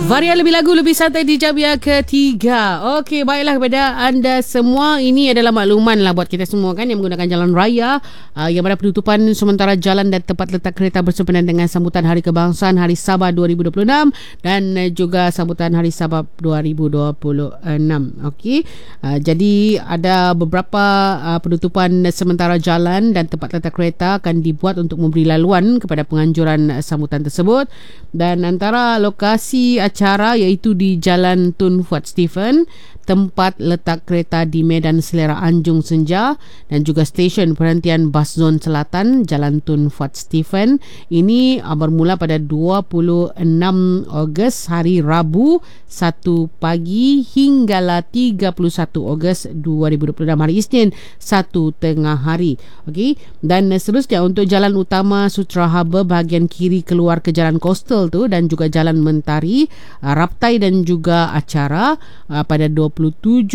Varian lebih lagu, lebih santai di jam yang ketiga. Okey, baiklah kepada anda semua. Ini adalah makluman lah buat kita semua kan yang menggunakan jalan raya yang mana penutupan sementara jalan dan tempat letak kereta bersempena dengan sambutan Hari Kebangsaan Hari Sabah 2026 dan juga sambutan Hari Sabah 2026. Okey, jadi ada beberapa penutupan sementara jalan dan tempat letak kereta akan dibuat untuk memberi laluan kepada penganjuran sambutan tersebut. Dan antara lokasi acara iaitu di Jalan Tun Fuad Stephen, tempat letak kereta di Medan Selera Anjung Senja dan juga stesen perhentian bas zon selatan Jalan Tun Fuad Stephen. Ini bermula pada 26 Ogos hari Rabu 1 pagi hinggalah 31 Ogos 2026 hari Isnin 1 tengah hari. Okey, dan seterusnya untuk jalan utama Sutra Harbour bahagian kiri keluar ke jalan Coastal tu dan juga jalan Mentari, Raptai dan juga acara pada 27,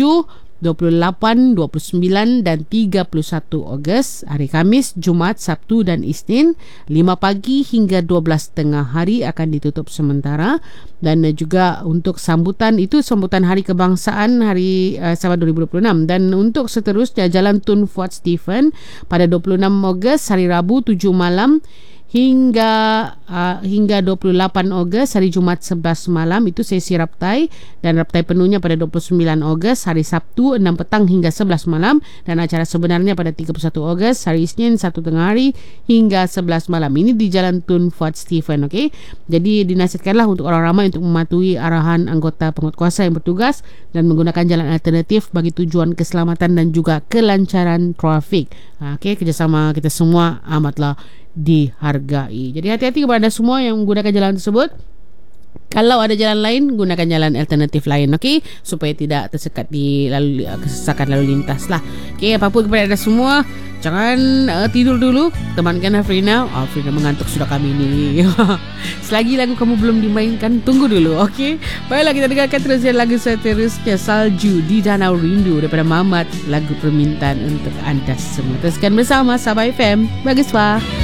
28, 29 dan 31 Ogos hari Khamis, Jumaat, Sabtu dan Isnin 5 pagi hingga 12 tengah hari akan ditutup sementara. Dan juga untuk sambutan itu sambutan Hari Kebangsaan Hari Sabah 2026. Dan untuk seterusnya Jalan Tun Fuad Stephen pada 26 Ogos hari Rabu 7 malam hingga 28 Ogos hari Jumaat 11 malam itu sesi raptai dan raptai penuhnya pada 29 Ogos hari Sabtu 6 petang hingga 11 malam dan acara sebenarnya pada 31 Ogos hari Isnin 1 tengah hari hingga 11 malam. Ini di Jalan Tun Fuad Stephen. Okey, jadi dinasihatkanlah untuk orang ramai untuk mematuhi arahan anggota penguatkuasa yang bertugas dan menggunakan jalan alternatif bagi tujuan keselamatan dan juga kelancaran trafik. Okey, kerjasama kita semua amatlah dihargai. Jadi hati-hati kepada anda semua yang menggunakan jalan tersebut. Kalau ada jalan lain, gunakan jalan alternatif lain, okey, supaya tidak tersekat di kesesakan lalu lintas lah. Okey, apa-apa kepada anda semua, jangan tidur dulu. Temankan Afrina. Afrina mengantuk sudah kami ni. Selagi lagu kamu belum dimainkan, tunggu dulu, okey. Baiklah, kita dengarkan terus lagu seterusnya, Salju di Danau Rindu daripada Mamat, lagu permintaan untuk anda semua. Teruskan bersama Sabah FM. Bagus, Pak.